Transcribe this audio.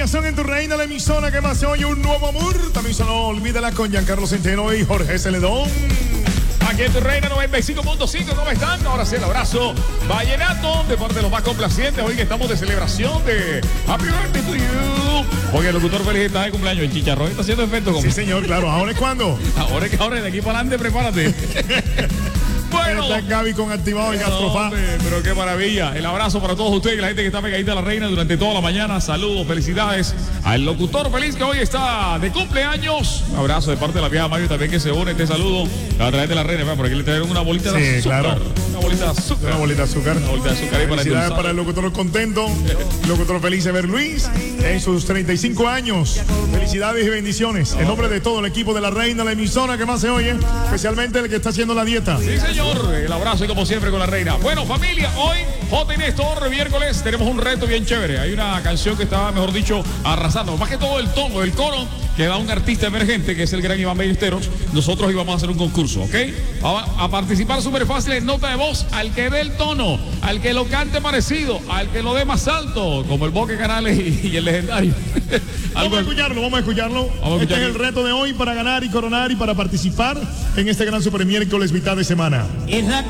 familia, son en tu reina la emisora que más se oye un nuevo amor. También no olvídala con Giancarlo Centeno y Jorge Celedón. Aquí en tu reina 95.5, ¿cómo están? Ahora sí, el abrazo vallenato de parte de los más complacientes. Hoy que estamos de celebración de Happy Birthday to you. Oye, el locutor feliz está de cumpleaños. El chicharrón está haciendo efecto. Sí, señor, claro. ¿Ahora es cuándo? Ahora de aquí para adelante, prepárate. Bueno, está Gaby con activado el gastrofá. Pero qué maravilla. El abrazo para todos ustedes, la gente que está pegadita a la reina durante toda la mañana. Saludos, felicidades al locutor feliz que hoy está de cumpleaños. Un abrazo de parte de la vieja Mario también que se une. Te saludo a través de la reina. Por aquí le trajeron una bolita de azúcar. Claro. Una bolita de azúcar. Una bolita de azúcar. Una bolita de azúcar. Felicidades para el locutor contento. El locutor feliz Ever Luis en sus 35 años. Felicidades y bendiciones. En nombre de todo el equipo de la reina, la emisora que más se oye, especialmente el que está haciendo la dieta. Sí, señor. El abrazo y como siempre con la reina. Bueno, familia, hoy, J. y Néstor, miércoles, tenemos un reto bien chévere. Hay una canción que está, mejor dicho, arrasando. Más que todo el tono, el coro, que da un artista emergente, que es el gran Iván Ballesteros. Nosotros íbamos a hacer un concurso, ¿ok? A participar súper fácil en nota de voz, al que dé el tono, al que lo cante parecido, al que lo dé más alto, como el Boque Canales y el legendario. Vamos a escucharlo. Este es el reto de hoy para ganar y coronar y para participar en este gran super miércoles mitad de semana. Es la